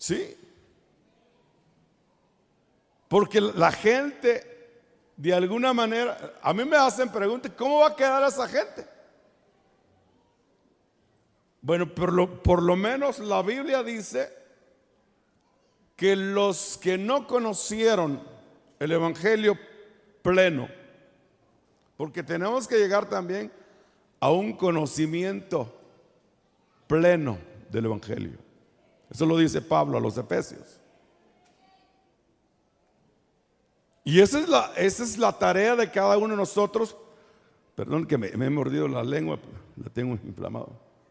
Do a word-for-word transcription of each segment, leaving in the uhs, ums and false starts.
Sí. Porque la gente, de alguna manera, a mí me hacen preguntas, ¿cómo va a quedar esa gente? Bueno, por lo, por lo menos la Biblia dice que los que no conocieron el evangelio pleno, porque tenemos que llegar también a un conocimiento pleno del evangelio. Eso lo dice Pablo a los Efesios. Y esa es la, esa es la tarea de cada uno de nosotros. Perdón que me, me he mordido la lengua, la tengo inflamada.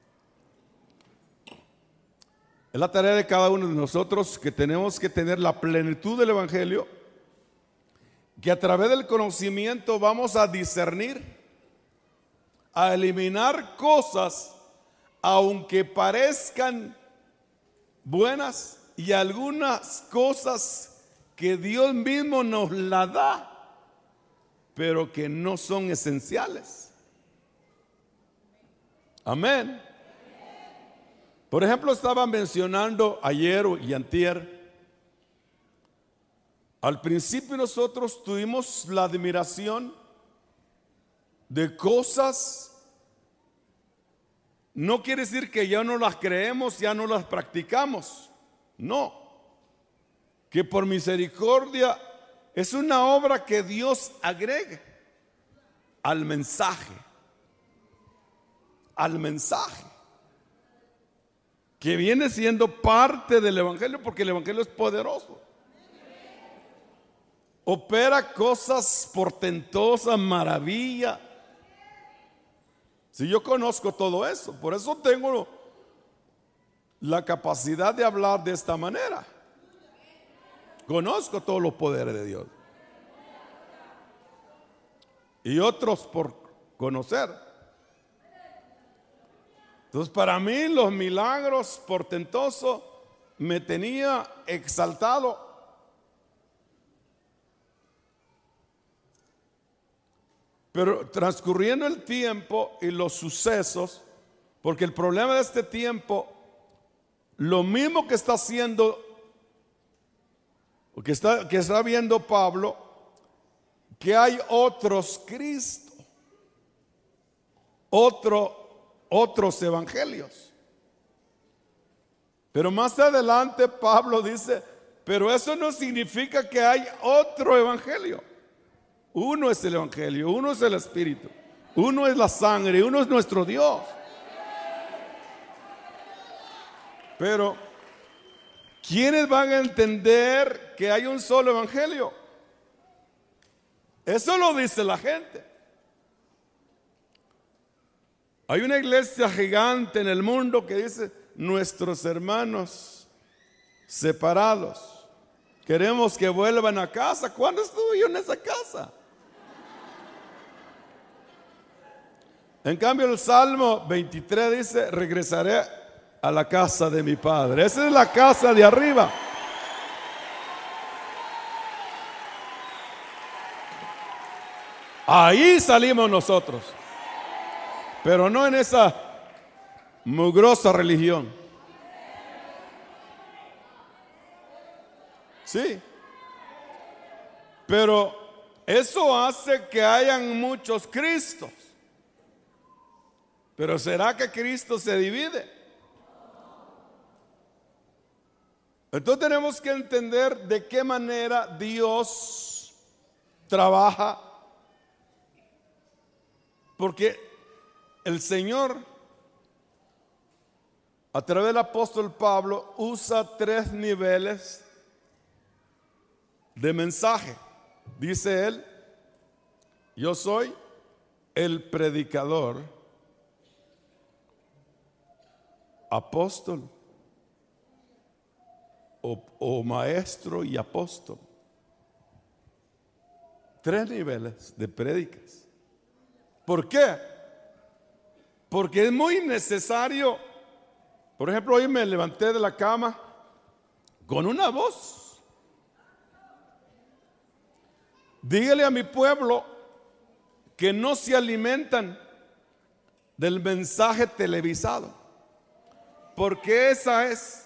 Es la tarea de cada uno de nosotros que tenemos que tener la plenitud del evangelio, que a través del conocimiento vamos a discernir, a eliminar cosas, aunque parezcan buenas, y algunas cosas que Dios mismo nos la da, pero que no son esenciales. Amén. Por ejemplo, estaba mencionando ayer y antier, al principio nosotros tuvimos la admiración de cosas. No quiere decir que ya no las creemos, ya no las practicamos. No, que por misericordia es una obra que Dios agrega al mensaje, al mensaje, que viene siendo parte del evangelio, porque el evangelio es poderoso. Opera cosas portentosas, maravillas. Si yo conozco todo eso, por eso tengo la capacidad de hablar de esta manera. Conozco todos los poderes de Dios. Y otros por conocer. Entonces, para mí los milagros portentosos me tenía exaltado. Pero transcurriendo el tiempo y los sucesos, porque el problema de este tiempo, lo mismo que está haciendo, que está, que está viendo Pablo, que hay otros Cristo, otro, otros evangelios. Pero más adelante Pablo dice, pero eso no significa que hay otro evangelio. Uno es el evangelio, uno es el Espíritu, uno es la sangre, uno es nuestro Dios. Pero ¿quiénes van a entender que hay un solo evangelio? Eso lo dice la gente. Hay una iglesia gigante en el mundo que dice, nuestros hermanos separados, queremos que vuelvan a casa. ¿Cuándo estuve yo en esa casa? En cambio el Salmo veintitrés dice, regresaré a la casa de mi padre. Esa es la casa de arriba. Ahí salimos nosotros, pero no en esa mugrosa religión. Sí, pero eso hace que hayan muchos Cristos. Pero ¿será que Cristo se divide? Entonces tenemos que entender de qué manera Dios trabaja, porque el Señor, a través del apóstol Pablo, usa tres niveles de mensaje. Dice él, yo soy el predicador, apóstol o, o maestro y apóstol. Tres niveles de prédicas. ¿Por qué? Porque es muy necesario. Por ejemplo, hoy me levanté de la cama con una voz. Dígale a mi pueblo que no se alimentan del mensaje televisado, porque esa es